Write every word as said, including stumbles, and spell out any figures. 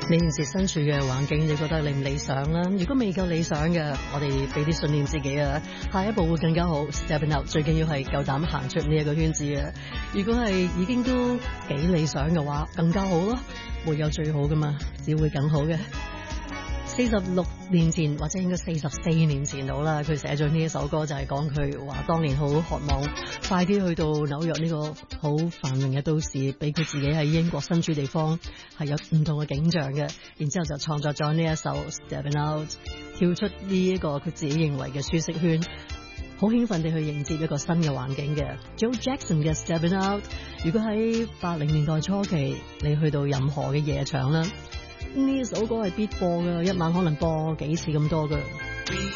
你現時身處嘅環境，你覺得理唔理想啦？如果未夠理想嘅，我哋俾啲信念自己啊，下一步會更加好。Stepping out 最緊要係夠膽行出呢一個圈子啊！如果係已經都幾理想嘅話，更加好咯。沒有最好噶嘛，只會更好嘅。四十六年前或者應該四十四年前到啦，佢寫咗呢一首歌就係講佢話當年好渴望快啲去到紐約呢個好繁榮嘅都市，俾佢自己喺英國身處地方係有唔同嘅景象嘅，然之後就創作咗呢一首 Stepping Out， 跳出呢一個佢自己認為嘅舒適圈，好興奮地去迎接一個新嘅環境嘅。Joe Jackson 嘅 Stepping Out， 如果喺八零年代初期你去到任何嘅夜場啦，呢首歌係必播嘅，一晚可能播幾次咁多嘅。